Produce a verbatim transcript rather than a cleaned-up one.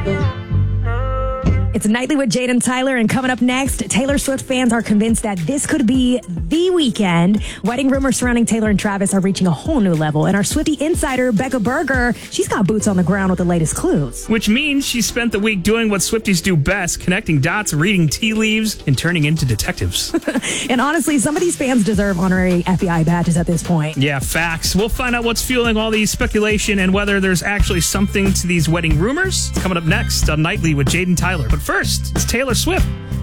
It's Nightly with Jade and Tyler, and coming up next, Taylor Swift fans are convinced that this could be the weekend. Wedding rumors surrounding Taylor and Travis are reaching a whole new level, and our Swiftie insider, Becca Berger, she's got boots on the ground with the latest clues. Which means she spent the week doing what Swifties do best, connecting dots, reading tea leaves, and turning into detectives. And honestly, some of these fans deserve honorary F B I badges at this point. Yeah, facts. We'll find out what's fueling all these speculation and whether there's actually something to these wedding rumors. It's coming up next on Nightly with Jade and Tyler. But first, it's Taylor Swift